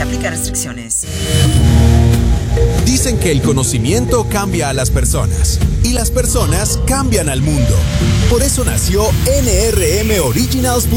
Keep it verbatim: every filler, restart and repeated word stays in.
Aplica restricciones. Dicen que el conocimiento cambia a las personas y las personas cambian al mundo. Por eso nació N R M Originals.